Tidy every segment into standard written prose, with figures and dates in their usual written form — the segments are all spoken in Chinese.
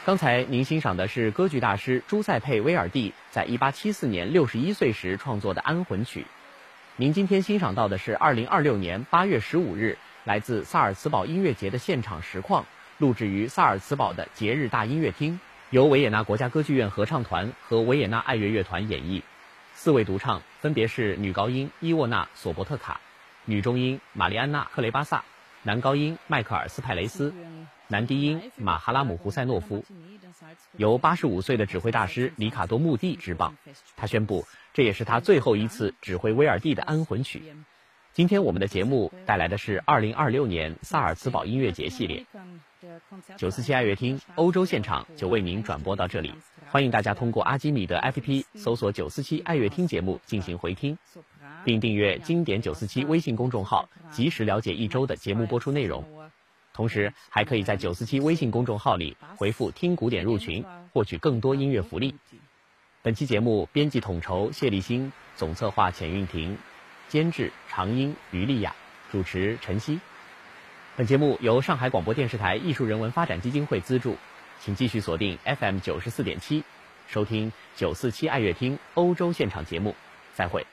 刚才您欣赏的是歌剧大师朱塞佩·威尔第在1874年61岁时创作的安魂曲。您今天欣赏到的是2026年8月15日来自萨尔茨堡音乐节的现场实况，录制于萨尔茨堡的节日大音乐厅，由维也纳国家歌剧院合唱团和维也纳爱乐乐团演绎。4位独唱分别是女高音伊沃娜·索伯特卡、女中音玛丽安娜·克雷巴萨、男高音迈克尔斯派雷斯、男低音马哈拉姆胡塞诺夫。由85岁的指挥大师里卡多穆蒂执棒，他宣布这也是他最后一次指挥威尔第的安魂曲。今天我们的节目带来的是2026年萨尔茨堡音乐节系列。947爱乐厅欧洲现场就为您转播到这里，欢迎大家通过阿基米德 APP 搜索947爱乐厅节目进行回听，并订阅经典947微信公众号，及时了解一周的节目播出内容。同时还可以在947微信公众号里回复听古典入群，获取更多音乐福利。本期节目编辑统筹谢立新，总策划钱运婷，监制常英于丽雅，主持陈曦。本节目由上海广播电视台艺术人文发展基金会资助，请继续锁定 FM 94.7，收听947爱乐厅欧洲现场节目。再会。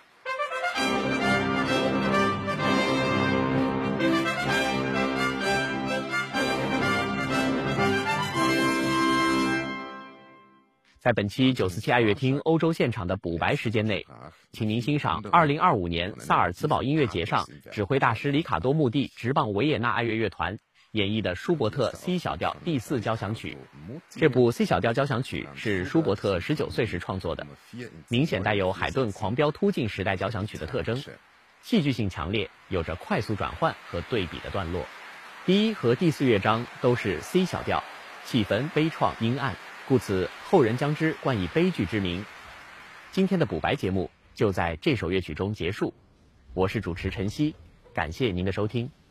在本期947爱乐厅欧洲现场的补白时间内，请您欣赏2025年萨尔茨堡音乐节上指挥大师里卡多穆蒂执棒维也纳爱乐乐团演绎的舒伯特 C 小调第4交响曲。这部 C 小调交响曲是舒伯特19岁时创作的，明显带有海顿狂飙突进时代交响曲的特征，戏剧性强烈，有着快速转换和对比的段落。第1和第4乐章都是 C 小调，气氛悲怆阴暗，故此后人将之冠以悲剧之名。今天的补白节目就在这首乐曲中结束，我是主持陈曦，感谢您的收听。